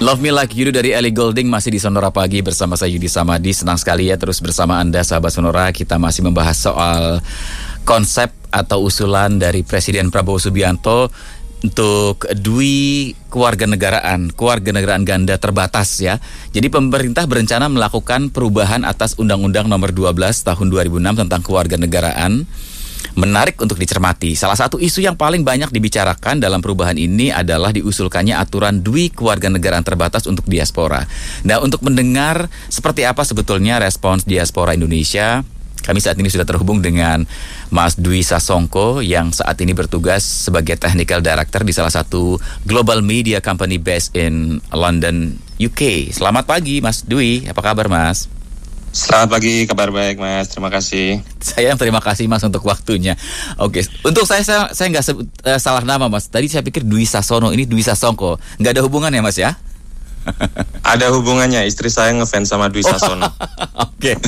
Love Me Like You Do dari Ellie Goulding masih di Sonora Pagi bersama saya Yudi Samadi. Senang sekali ya terus bersama Anda sahabat Sonora. Kita masih membahas soal konsep atau usulan dari Presiden Prabowo Subianto untuk Dwi kewarganegaraan ganda terbatas ya. Jadi pemerintah berencana melakukan perubahan atas Undang-Undang Nomor 12 Tahun 2006 tentang kewarganegaraan. Menarik untuk dicermati. Salah satu isu yang paling banyak dibicarakan dalam perubahan ini adalah diusulkannya aturan Dwi kewarganegaraan terbatas untuk diaspora. Nah, untuk mendengar seperti apa sebetulnya respons diaspora Indonesia, kami saat ini sudah terhubung dengan Mas Dwi Sasongko yang saat ini bertugas sebagai Technical Director di salah satu global media company based in London, UK. Selamat pagi Mas Dwi, apa kabar Mas? Selamat pagi, kabar baik Mas, terima kasih. Saya yang terima kasih Mas untuk waktunya. Oke, untuk saya nggak salah nama Mas. Tadi saya pikir Dwi Sasono, ini Dwi Sasongko. Nggak ada hubungan ya Mas ya? Ada hubungannya, istri saya ngefans sama Dwi Sasono. Oke.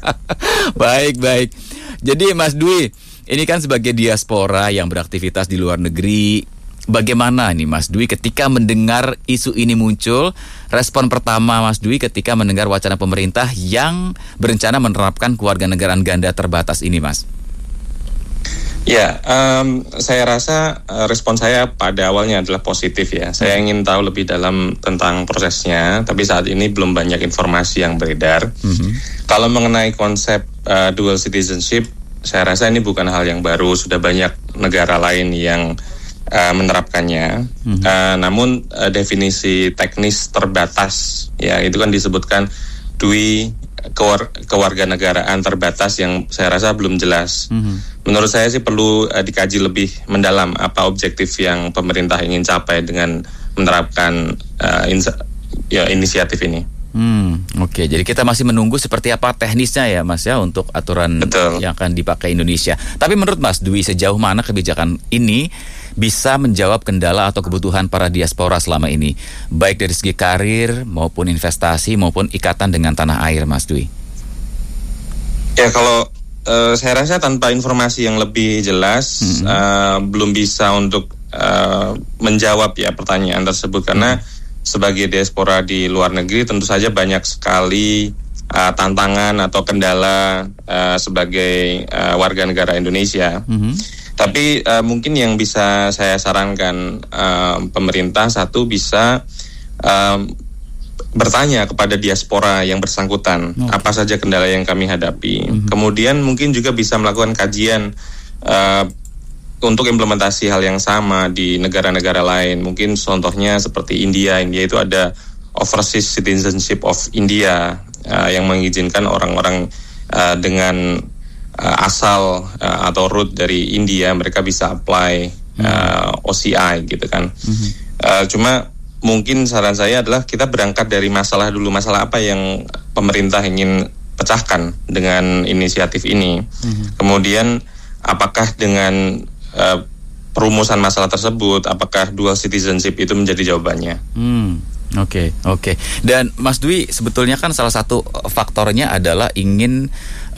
Baik. Jadi Mas Dwi, ini kan sebagai diaspora yang beraktivitas di luar negeri, bagaimana nih Mas Dwi ketika mendengar isu ini muncul? Respon pertama Mas Dwi ketika mendengar wacana pemerintah yang berencana menerapkan kewarganegaraan ganda terbatas ini Mas? Ya, saya rasa respon saya pada awalnya adalah positif ya. Saya ingin tahu lebih dalam tentang prosesnya, tapi saat ini belum banyak informasi yang beredar. Kalau mengenai konsep dual citizenship, saya rasa ini bukan hal yang baru. Sudah banyak negara lain yang menerapkannya. Namun definisi teknis terbatas, ya itu kan disebutkan Dwi kewarganegaraan terbatas yang saya rasa belum jelas. Menurut saya sih perlu dikaji lebih mendalam apa objektif yang pemerintah ingin capai dengan menerapkan inisiatif ini. Oke, jadi kita masih menunggu seperti apa teknisnya ya Mas ya untuk aturan yang akan dipakai Indonesia. Tapi menurut Mas Dwi, sejauh mana kebijakan ini bisa menjawab kendala atau kebutuhan para diaspora selama ini, baik dari segi karir maupun investasi maupun ikatan dengan tanah air Mas Dwi? Ya kalau saya rasa tanpa informasi yang lebih jelas belum bisa untuk menjawab ya pertanyaan tersebut, karena sebagai diaspora di luar negeri tentu saja banyak sekali tantangan atau kendala sebagai warga negara Indonesia. Tapi mungkin yang bisa saya sarankan pemerintah, satu bisa bertanya kepada diaspora yang bersangkutan apa saja kendala yang kami hadapi. Kemudian mungkin juga bisa melakukan kajian untuk implementasi hal yang sama di negara-negara lain. Mungkin contohnya seperti India itu ada Overseas Citizenship of India yang mengizinkan orang-orang dengan asal atau root dari India, mereka bisa apply OCI gitu kan. Cuma mungkin saran saya adalah kita berangkat dari masalah dulu, masalah apa yang pemerintah ingin pecahkan dengan inisiatif ini. Kemudian apakah dengan perumusan masalah tersebut, apakah dual citizenship itu menjadi jawabannya? Oke. Dan Mas Dwi, sebetulnya kan salah satu faktornya adalah ingin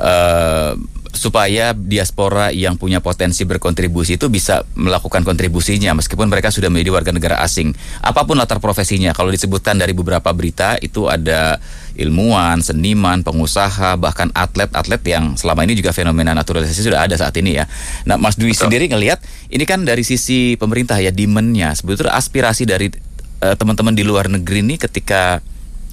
supaya diaspora yang punya potensi berkontribusi itu bisa melakukan kontribusinya meskipun mereka sudah menjadi warga negara asing. Apapun latar profesinya, kalau disebutkan dari beberapa berita itu ada ilmuwan, seniman, pengusaha, bahkan atlet-atlet yang selama ini juga fenomena naturalisasi sudah ada saat ini ya. Nah, Mas Dwi sendiri ngelihat ini kan dari sisi pemerintah ya, demand-nya, sebetulnya aspirasi dari teman-teman di luar negeri ini ketika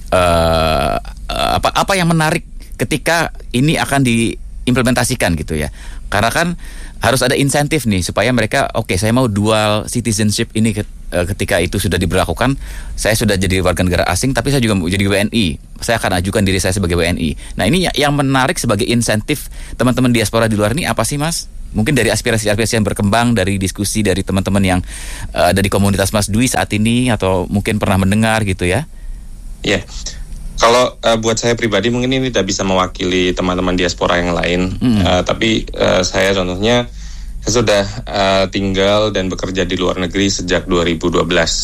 apa yang menarik ketika ini akan diimplementasikan gitu ya. Karena kan harus ada insentif nih supaya mereka saya mau dual citizenship ini ketika itu sudah diberlakukan, saya sudah jadi warga negara asing tapi saya juga mau jadi WNI. Saya akan ajukan diri saya sebagai WNI. Nah, ini yang menarik sebagai insentif teman-teman diaspora di luar ini apa sih Mas? Mungkin dari aspirasi-aspirasi yang berkembang dari diskusi dari teman-teman yang ada di komunitas Mas Dwi saat ini atau mungkin pernah mendengar gitu ya. Ya. Kalau buat saya pribadi mungkin ini tidak bisa mewakili teman-teman diaspora yang lain, tapi saya contohnya saya sudah tinggal dan bekerja di luar negeri sejak 2012.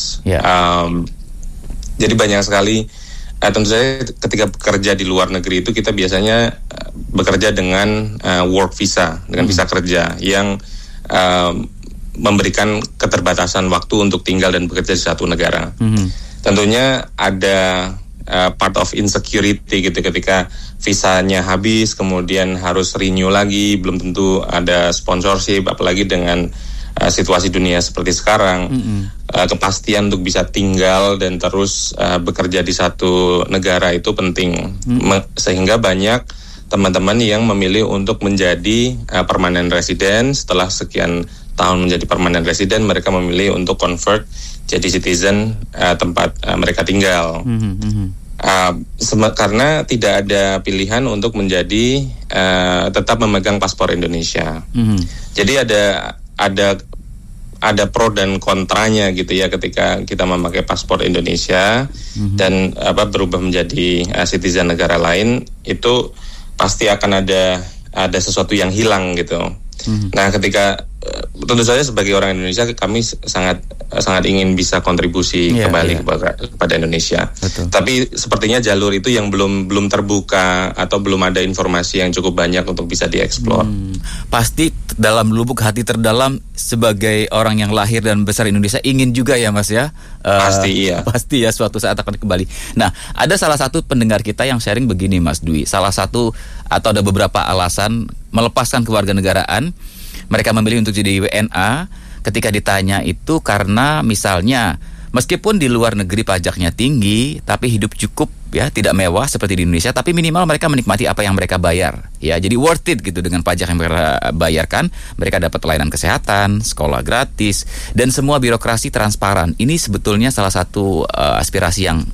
Jadi banyak sekali, tentu saja ketika bekerja di luar negeri itu kita biasanya bekerja dengan work visa, dengan visa kerja yang memberikan keterbatasan waktu untuk tinggal dan bekerja di satu negara. tentunya ada part of insecurity gitu ketika visanya habis kemudian harus renew lagi, belum tentu ada sponsorship, apalagi dengan situasi dunia seperti sekarang. Kepastian untuk bisa tinggal dan terus bekerja di satu negara itu penting. Sehingga banyak teman-teman yang memilih untuk menjadi permanent resident. Setelah sekian tahun menjadi permanent resident, mereka memilih untuk convert jadi citizen tempat mereka tinggal. Karena tidak ada pilihan untuk menjadi tetap memegang paspor Indonesia. Jadi ada pro dan kontranya gitu ya ketika kita memakai paspor Indonesia dan berubah menjadi citizen negara lain, itu pasti akan ada sesuatu yang hilang gitu. Nah, ketika tentu saja sebagai orang Indonesia kami sangat ingin bisa kontribusi kembali kepada Indonesia. Betul. Tapi sepertinya jalur itu yang belum terbuka atau belum ada informasi yang cukup banyak untuk bisa dieksplor. Pasti dalam lubuk hati terdalam sebagai orang yang lahir dan besar Indonesia ingin juga ya Mas ya. Pasti iya. Pasti ya suatu saat akan kembali. Nah, ada salah satu pendengar kita yang sharing begini Mas Dwi. Salah satu atau ada beberapa alasan melepaskan kewarganegaraan mereka memilih untuk jadi WNA. Ketika ditanya itu karena misalnya meskipun di luar negeri pajaknya tinggi, tapi hidup cukup ya, tidak mewah seperti di Indonesia, tapi minimal mereka menikmati apa yang mereka bayar. Ya, jadi worth it gitu dengan pajak yang mereka bayarkan. Mereka dapat pelayanan kesehatan, sekolah gratis, dan semua birokrasi transparan. Ini sebetulnya salah satu aspirasi yang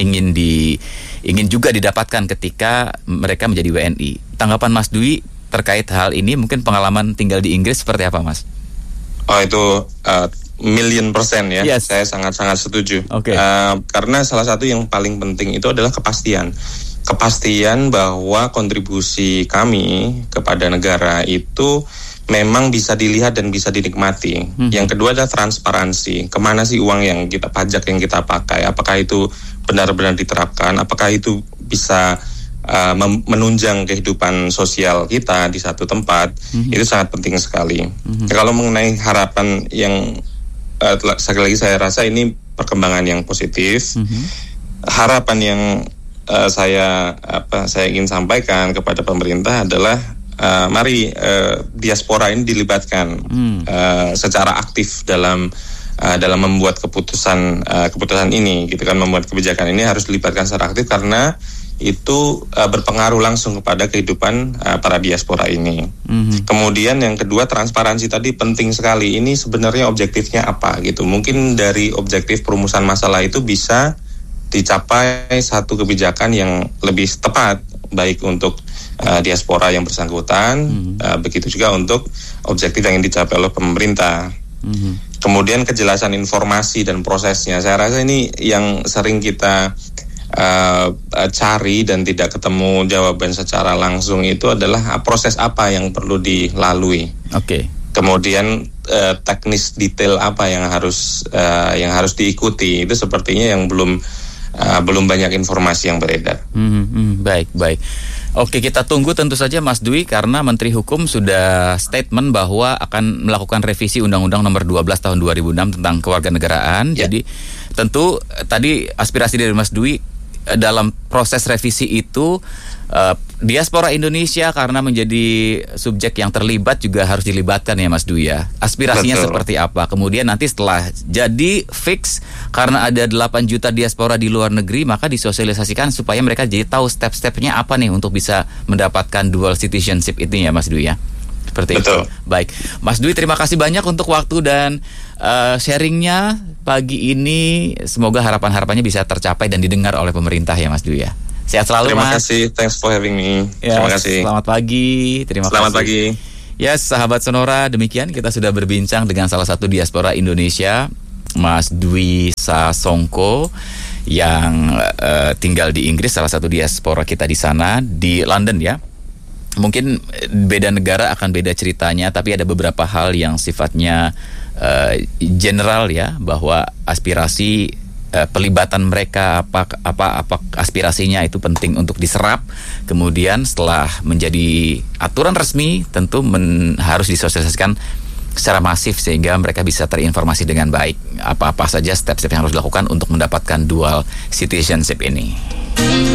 ingin juga didapatkan ketika mereka menjadi WNI. Tanggapan Mas Dwi terkait hal ini, mungkin pengalaman tinggal di Inggris seperti apa Mas? Oh, itu 1,000,000% ya. Yes. Saya sangat-sangat setuju. Okay. Karena salah satu yang paling penting itu adalah kepastian bahwa kontribusi kami kepada negara itu memang bisa dilihat dan bisa dinikmati. Yang kedua adalah transparansi. Kemana sih uang yang pajak yang kita pakai? Apakah itu benar-benar diterapkan? Apakah itu bisa menunjang kehidupan sosial kita di satu tempat? Itu sangat penting sekali. Kalau mengenai harapan yang sekali lagi saya rasa ini perkembangan yang positif. Harapan yang saya ingin sampaikan kepada pemerintah adalah mari diaspora ini dilibatkan secara aktif dalam membuat keputusan ini gitu kan. Membuat kebijakan ini harus dilibatkan secara aktif karena itu berpengaruh langsung kepada kehidupan para diaspora ini. Kemudian yang kedua, transparansi tadi penting sekali. Ini sebenarnya objektifnya apa gitu. Mungkin dari objektif perumusan masalah itu bisa dicapai satu kebijakan yang lebih tepat, baik untuk diaspora yang bersangkutan, begitu juga untuk objektif yang dicapai oleh pemerintah. Kemudian kejelasan informasi dan prosesnya, saya rasa ini yang sering kita cari dan tidak ketemu jawaban secara langsung, itu adalah proses apa yang perlu dilalui. Kemudian teknis detail apa yang harus diikuti, itu sepertinya yang belum banyak informasi yang beredar. Baik. Oke, kita tunggu tentu saja Mas Dwi, karena Menteri Hukum sudah statement bahwa akan melakukan revisi Undang-Undang Nomor 12 Tahun 2006 tentang kewarganegaraan. Jadi tentu tadi aspirasi dari Mas Dwi dalam proses revisi itu diaspora Indonesia karena menjadi subjek yang terlibat juga harus dilibatkan ya Mas Dwi ya. Aspirasinya seperti apa? Kemudian nanti setelah jadi fix karena ada 8 juta diaspora di luar negeri, maka disosialisasikan supaya mereka jadi tahu step-stepnya apa nih untuk bisa mendapatkan dual citizenship itu ya Mas Dwi ya. Seperti itu. Baik, Mas Dwi, terima kasih banyak untuk waktu dan sharingnya pagi ini. Semoga harapan-harapannya bisa tercapai dan didengar oleh pemerintah ya Mas Dwi ya. Sehat selalu Terima Mas. kasih, thanks for having me. Terima kasih. Selamat pagi. Selamat pagi. Yes, sahabat Sonora, demikian kita sudah berbincang dengan salah satu diaspora Indonesia, Mas Dwi Sasongko, yang tinggal di Inggris, salah satu diaspora kita di sana, di London ya. Mungkin beda negara akan beda ceritanya, tapi ada beberapa hal yang sifatnya general ya, bahwa aspirasi pelibatan mereka apa aspirasinya itu penting untuk diserap. Kemudian setelah menjadi aturan resmi tentu harus disosialisasikan secara masif sehingga mereka bisa terinformasi dengan baik apa-apa saja step-step yang harus dilakukan untuk mendapatkan dual citizenship ini.